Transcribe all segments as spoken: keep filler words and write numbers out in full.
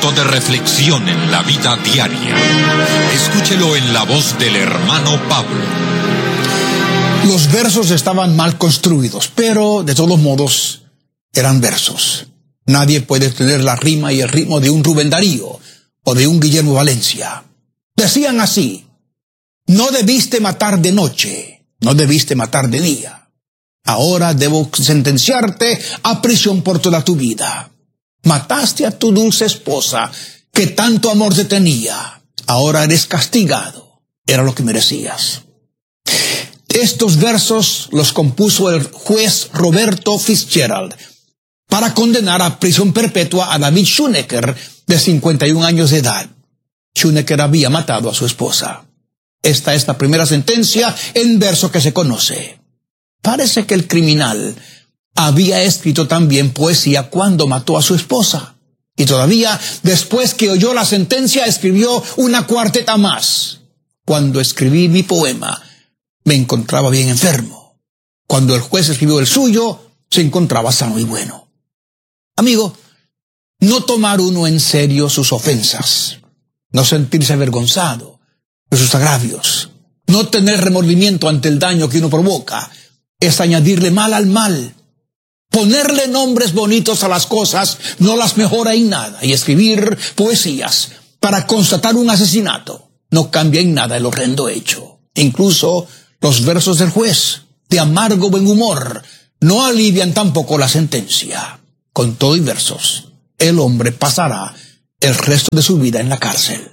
momento de reflexión en la vida diaria. Escúchelo en la voz del hermano Pablo. Los versos estaban mal construidos, pero de todos modos eran versos. Nadie puede tener la rima y el ritmo de un Rubén Darío o de un Guillermo Valencia. Decían así: no debiste matar de noche, no debiste matar de día. Ahora debo sentenciarte a prisión por toda tu vida. Mataste a tu dulce esposa, que tanto amor te tenía. Ahora eres castigado. Era lo que merecías. Estos versos los compuso el juez Roberto Fitzgerald para condenar a prisión perpetua a David Schoenecker, de cincuenta y un años de edad. Schoenecker había matado a su esposa. Esta es la primera sentencia en verso que se conoce. Parece que el criminal había escrito también poesía cuando mató a su esposa. Y todavía, después que oyó la sentencia, escribió una cuarteta más. Cuando escribí mi poema, me encontraba bien enfermo. Cuando el juez escribió el suyo, se encontraba sano y bueno. Amigo, no tomar uno en serio sus ofensas, no sentirse avergonzado de sus agravios, no tener remordimiento ante el daño que uno provoca, es añadirle mal al mal. Ponerle nombres bonitos a las cosas no las mejora en nada, y escribir poesías para constatar un asesinato no cambia en nada el horrendo hecho. Incluso los versos del juez, de amargo buen humor, no alivian tampoco la sentencia. Con todo y versos, el hombre pasará el resto de su vida en la cárcel.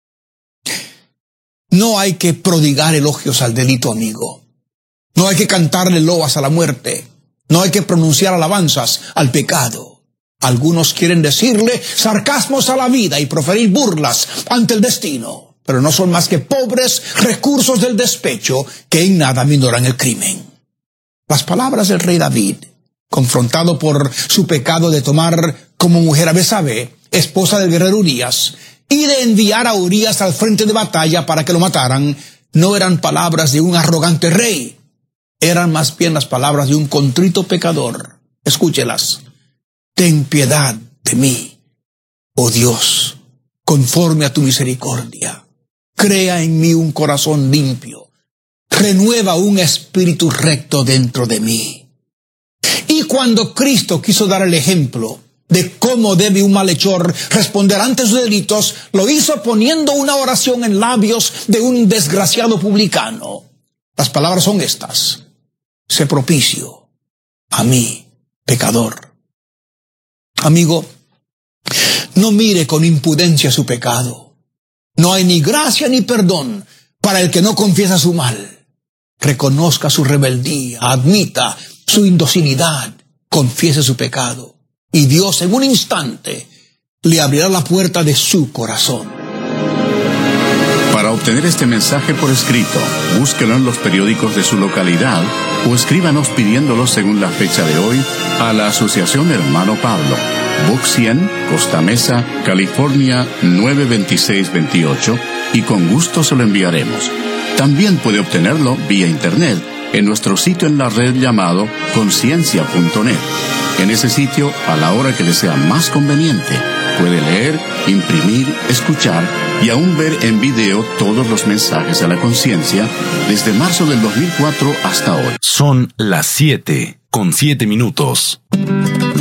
No hay que prodigar elogios al delito, amigo. No hay que cantarle loas a la muerte. No hay que pronunciar alabanzas al pecado. Algunos quieren decirle sarcasmos a la vida y proferir burlas ante el destino, pero no son más que pobres recursos del despecho que en nada minoran el crimen. Las palabras del rey David, confrontado por su pecado de tomar como mujer a Betsabé, esposa del guerrero Urías, y de enviar a Urías al frente de batalla para que lo mataran, no eran palabras de un arrogante rey. Eran más bien las palabras de un contrito pecador. Escúchelas. Ten piedad de mí, oh Dios, conforme a tu misericordia. Crea en mí un corazón limpio. Renueva un espíritu recto dentro de mí. Y cuando Cristo quiso dar el ejemplo de cómo debe un malhechor responder ante sus delitos, lo hizo poniendo una oración en labios de un desgraciado publicano. Las palabras son estas: sé propicio a mí, pecador. Amigo, no mire con impudencia su pecado. No hay ni gracia ni perdón para el que no confiesa su mal. Reconozca su rebeldía, admita su indocilidad, confiese su pecado, y Dios en un instante le abrirá la puerta de su corazón. Para obtener este mensaje por escrito, búsquelo en los periódicos de su localidad o escríbanos pidiéndolo según la fecha de hoy a la Asociación Hermano Pablo, Box cien, Costa Mesa, California nueve veintiséis veintiocho, y con gusto se lo enviaremos. También puede obtenerlo vía internet en nuestro sitio en la red llamado conciencia punto net. En ese sitio, a la hora que le sea más conveniente, puede leer, imprimir, escuchar y aún ver en video todos los mensajes a la conciencia desde marzo del dos mil cuatro hasta hoy. Son las siete con siete minutos.